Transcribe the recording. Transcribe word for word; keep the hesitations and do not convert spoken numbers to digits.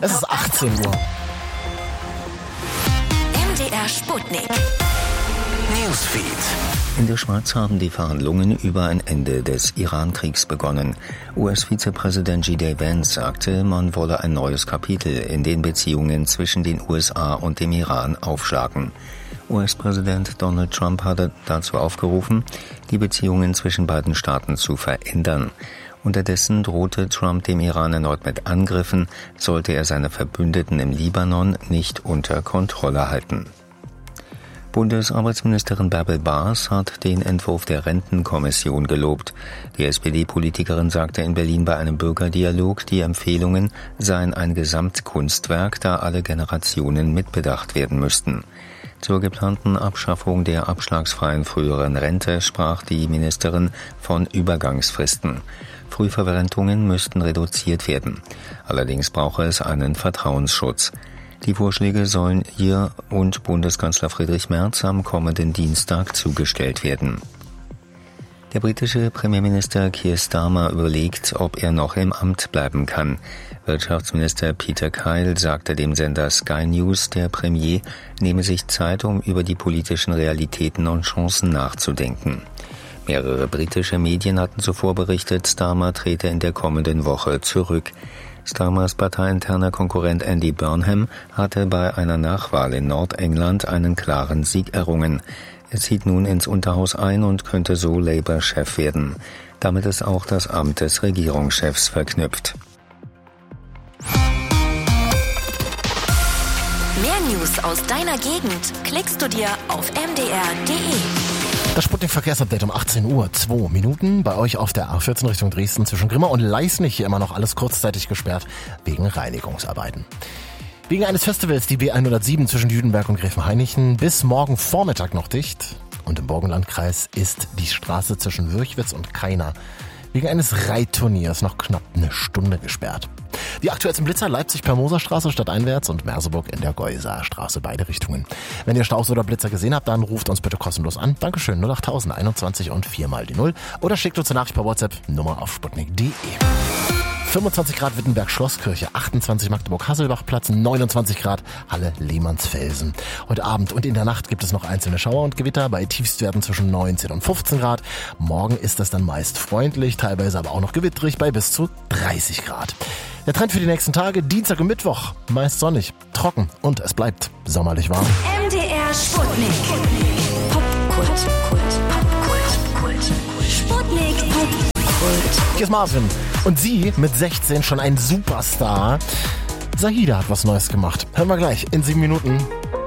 Es ist achtzehn Uhr. M D R Sputnik. Newsfeed. In der Schweiz haben die Verhandlungen über ein Ende des Iran-Kriegs begonnen. U S-Vizepräsident J D Vance sagte, man wolle ein neues Kapitel in den Beziehungen zwischen den U S A und dem Iran aufschlagen. U S-Präsident Donald Trump hatte dazu aufgerufen, die Beziehungen zwischen beiden Staaten zu verändern. Unterdessen drohte Trump dem Iran erneut mit Angriffen, sollte er seine Verbündeten im Libanon nicht unter Kontrolle halten. Bundesarbeitsministerin Bärbel Baas hat den Entwurf der Rentenkommission gelobt. Die S P D-Politikerin sagte in Berlin bei einem Bürgerdialog, die Empfehlungen seien ein Gesamtkunstwerk, da alle Generationen mitbedacht werden müssten. Zur geplanten Abschaffung der abschlagsfreien früheren Rente sprach die Ministerin von Übergangsfristen. Frühverrentungen müssten reduziert werden. Allerdings brauche es einen Vertrauensschutz. Die Vorschläge sollen ihr und Bundeskanzler Friedrich Merz am kommenden Dienstag zugestellt werden. Der britische Premierminister Keir Starmer überlegt, ob er noch im Amt bleiben kann. Wirtschaftsminister Peter Kyle sagte dem Sender Sky News, der Premier nehme sich Zeit, um über die politischen Realitäten und Chancen nachzudenken. Mehrere britische Medien hatten zuvor berichtet, Starmer trete in der kommenden Woche zurück. Starmers parteiinterner Konkurrent Andy Burnham hatte bei einer Nachwahl in Nordengland einen klaren Sieg errungen. Er zieht nun ins Unterhaus ein und könnte so Labour-Chef werden. Damit ist auch das Amt des Regierungschefs verknüpft. Mehr News aus deiner Gegend klickst du dir auf m d r punkt d e. Das Sputnik-Verkehrsupdate um achtzehn Uhr, zwei Minuten. Bei euch auf der A vierzehn Richtung Dresden zwischen Grimma und Leisnig hier immer noch alles kurzzeitig gesperrt wegen Reinigungsarbeiten. Wegen eines Festivals die B hundertsieben zwischen Jüdenberg und Gräfenhainichen bis morgen Vormittag noch dicht. Und im Burgenlandkreis ist die Straße zwischen Würchwitz und Kaina wegen eines Reitturniers noch knapp eine Stunde gesperrt. Die aktuellsten Blitzer Leipzig per Moserstraße stadteinwärts und Merseburg in der Geusaerstraße, beide Richtungen. Wenn ihr Staus oder Blitzer gesehen habt, dann ruft uns bitte kostenlos an. Dankeschön, null acht tausend einundzwanzig und vier mal die null. Oder schickt uns eine Nachricht per WhatsApp, Nummer auf sputnik punkt d e. fünfundzwanzig Grad Wittenberg Schlosskirche, achtundzwanzig Magdeburg Hasselbachplatz, neunundzwanzig Grad Halle Lehmannsfelsen. Heute Abend und in der Nacht gibt es noch einzelne Schauer und Gewitter bei Tiefstwerten zwischen neunzehn und fünfzehn Grad. Morgen ist es dann meist freundlich, teilweise aber auch noch gewittrig bei bis zu dreißig Grad. Der Trend für die nächsten Tage, Dienstag und Mittwoch, meist sonnig, trocken und es bleibt sommerlich warm. M D R Sputnik. Popkult. Popkult. Sputnik. Popkult. Hier ist Marvin und sie mit sechzehn schon ein Superstar. Zahida hat was Neues gemacht. Hören wir gleich in sieben Minuten.